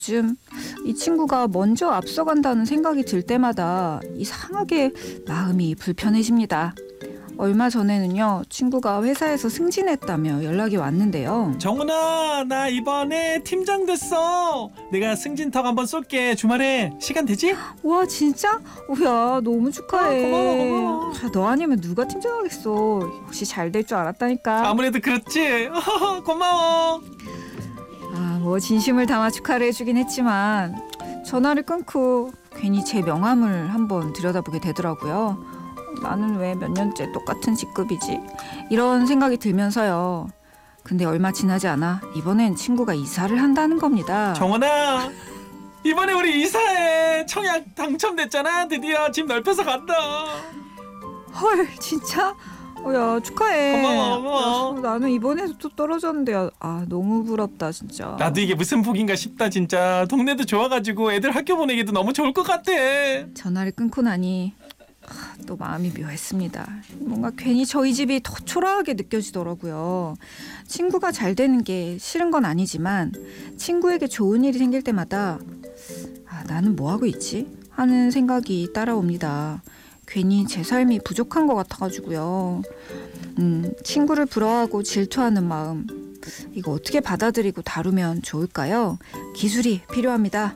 요즘 이 친구가 먼저 앞서간다는 생각이 들 때마다 이상하게 마음이 불편해집니다. 얼마 전에는요, 친구가 회사에서 승진했다며 연락이 왔는데요. 정훈아, 나 이번에 팀장 됐어. 내가 승진턱 한번 쏠게. 주말에 시간 되지? 와, 진짜? 오야, 너무 축하해. 고마워. 너 아니면 누가 팀장하겠어. 역시 잘 될 줄 알았다니까. 아무래도 그렇지. 고마워. 뭐 진심을 담아 축하를 해주긴 했지만 전화를 끊고 괜히 제 명함을 한번 들여다보게 되더라고요. 나는 왜 몇 년째 똑같은 직급이지? 이런 생각이 들면서요. 근데 얼마 지나지 않아 이번엔 친구가 이사를 한다는 겁니다. 정훈아, 이번에 우리 이사해. 청약 당첨됐잖아. 드디어 집 넓혀서 간다. 헐, 진짜? 야, 축하해. 고마워. 나는 이번에도 또 떨어졌는데 너무 부럽다 진짜. 나도 이게 무슨 복인가 싶다 진짜. 동네도 좋아가지고 애들 학교 보내기도 너무 좋을 것 같아. 전화를 끊고 나니 또 마음이 묘했습니다. 뭔가 괜히 저희 집이 더 초라하게 느껴지더라고요. 친구가 잘 되는 게 싫은 건 아니지만 친구에게 좋은 일이 생길 때마다 나는 뭐 하고 있지? 하는 생각이 따라옵니다. 괜히 제 삶이 부족한 것 같아가지고요. 친구를 부러워하고 질투하는 마음, 이거 어떻게 받아들이고 다루면 좋을까요? 기술이 필요합니다.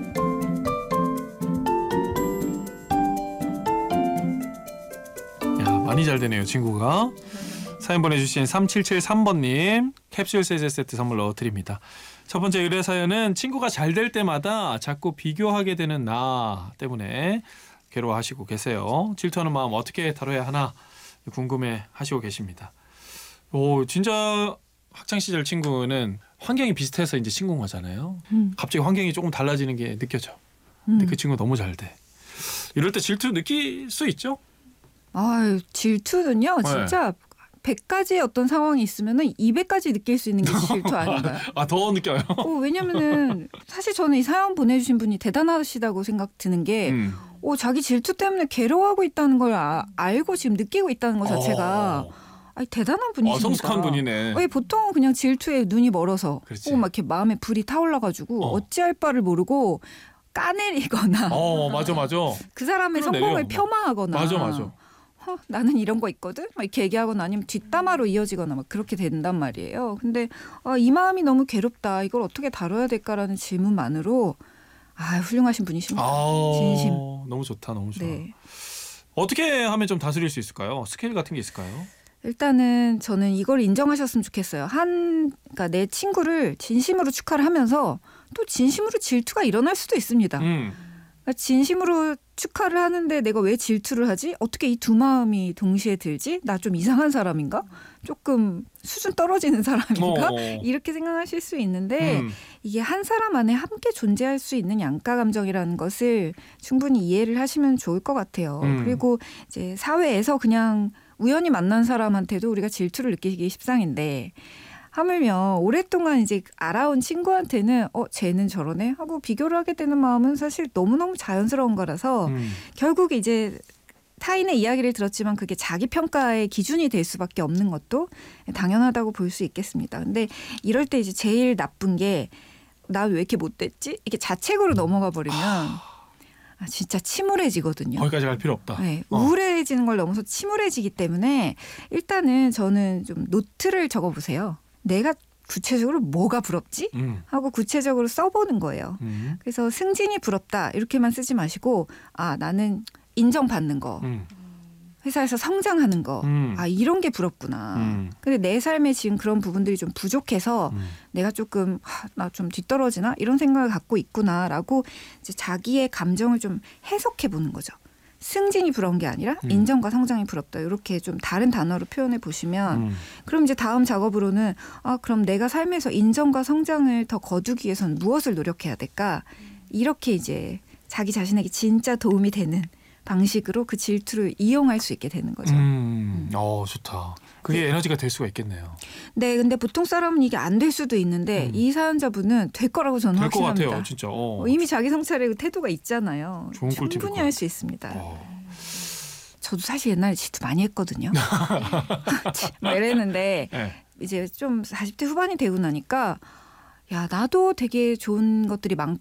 야, 많이 잘 되네요 친구가. 사연 보내주신 3773번님 캡슐 세트 선물로 드립니다. 첫 번째 의뢰 사연은 친구가 잘 될 때마다 자꾸 비교하게 되는 나 때문에 괴로워하시고 계세요. 질투하는 마음 어떻게 다뤄야 하나 궁금해 하시고 계십니다. 진짜 학창시절 친구는 환경이 비슷해서 이제 친구인 거잖아요. 갑자기 환경이 조금 달라지는 게 느껴져. 근데 그 친구 너무 잘 돼. 이럴 때 질투 느낄 수 있죠? 질투는요, 진짜 100가지의 어떤 상황이 있으면은 200가지 느낄 수 있는 게 질투 아닌가요? 더 느껴요? 왜냐면은 사실 저는 이 사연 보내주신 분이 대단하시다고 생각 드는 게 자기 질투 때문에 괴로워하고 있다는 걸 알고 지금 느끼고 있다는 것 자체가 대단한 분이십니다. 성숙한 분이네. 보통은 그냥 질투에 눈이 멀어서 막 이렇게 마음에 불이 타올라가지고 어찌할 바를 모르고 까내리거나 맞아. 그 사람의 끌어내려. 성공을 폄하하거나 맞아. 나는 이런 거 있거든? 막 이렇게 얘기하거나 아니면 뒷담화로 이어지거나 막 그렇게 된단 말이에요. 근데 이 마음이 너무 괴롭다. 이걸 어떻게 다뤄야 될까라는 질문만으로 훌륭하신 분이십니다. 진심. 너무 좋다. 네. 어떻게 하면 좀 다스릴 수 있을까요? 스킬 같은 게 있을까요? 일단은 저는 이걸 인정하셨으면 좋겠어요. 그러니까 내 친구를 진심으로 축하를 하면서 또 진심으로 질투가 일어날 수도 있습니다. 그러니까 진심으로 축하를 하는데 내가 왜 질투를 하지? 어떻게 이 두 마음이 동시에 들지? 나 좀 이상한 사람인가? 조금 수준 떨어지는 사람인가? 이렇게 생각하실 수 있는데 이게 한 사람 안에 함께 존재할 수 있는 양가 감정이라는 것을 충분히 이해를 하시면 좋을 것 같아요. 그리고 이제 사회에서 그냥 우연히 만난 사람한테도 우리가 질투를 느끼기 십상인데 하물며 오랫동안 이제 알아온 친구한테는 쟤는 저러네 하고 비교를 하게 되는 마음은 사실 너무너무 자연스러운 거라서 결국 이제 타인의 이야기를 들었지만 그게 자기 평가의 기준이 될 수밖에 없는 것도 당연하다고 볼 수 있겠습니다. 근데 이럴 때 이제 제일 나쁜 게 나 왜 이렇게 못됐지? 이게 자책으로 넘어가 버리면 진짜 침울해지거든요. 거기까지 갈 필요 없다. 네, 우울해지는 걸 넘어서 침울해지기 때문에 일단은 저는 좀 노트를 적어보세요. 내가 구체적으로 뭐가 부럽지? 하고 구체적으로 써보는 거예요. 그래서 승진이 부럽다 이렇게만 쓰지 마시고 나는 인정받는 거. 회사에서 성장하는 거. 이런 게 부럽구나. 근데 내 삶에 지금 그런 부분들이 좀 부족해서 내가 조금 나 좀 뒤떨어지나 이런 생각을 갖고 있구나라고 이제 자기의 감정을 좀 해석해 보는 거죠. 승진이 부러운 게 아니라 인정과 성장이 부럽다. 이렇게 좀 다른 단어로 표현해 보시면 그럼 이제 다음 작업으로는 그럼 내가 삶에서 인정과 성장을 더 거두기 위해서는 무엇을 노력해야 될까? 이렇게 이제 자기 자신에게 진짜 도움이 되는 방식으로 그 질투를 이용할 수 있게 되는 거죠. 좋다. 그게 에너지가 될 수가 있겠네요. 네, 근데 보통 사람은 이게 안 될 수도 있는데 이 사연자분은 될 거라고 저는 될 것 확신합니다. 같아요, 진짜. 이미 자기 성찰의 태도가 있잖아요. 좋은 꿀팁일 충분히 것 할 수 있습니다. 저도 사실 옛날에 질투 많이 했거든요. 막 이랬는데 네. 이제 좀 40대 후반이 되고 나니까 야, 나도 되게 좋은 것들이